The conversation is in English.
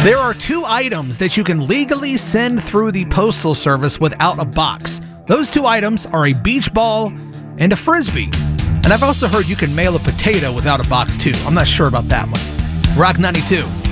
There are two items that you can legally send through the Postal Service without a box. Those two items are a beach ball and a Frisbee. And I've also heard you can mail a potato without a box too. I'm not sure about that one. Rock 92.